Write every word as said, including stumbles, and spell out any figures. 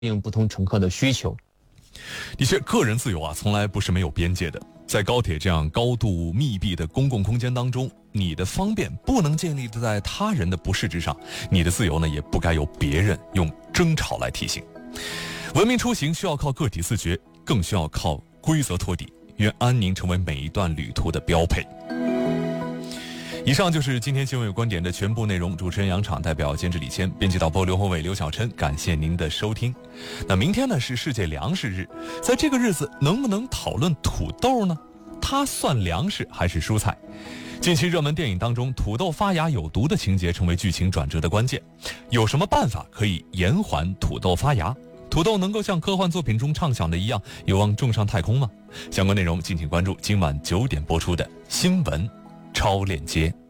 应不同乘客的需求。 的确，个人自由啊，从来不是没有边界的。在高铁这样高度密闭的公共空间当中，你的方便不能建立在他人的不适之上，你的自由呢，也不该由别人用争吵来提醒。文明出行需要靠个体自觉，更需要靠规则托底。愿安宁成为每一段旅途的标配。以上就是今天新闻有观点的全部内容。主持人杨昶，代表监制李谦，编辑导播刘宏伟、刘小琛，感谢您的收听。那明天呢是世界粮食日，在这个日子能不能讨论土豆呢？它算粮食还是蔬菜？近期热门电影当中，土豆发芽有毒的情节成为剧情转折的关键。有什么办法可以延缓土豆发芽？土豆能够像科幻作品中畅想的一样，有望冲上太空吗？相关内容敬请关注今晚九点播出的新闻超链接。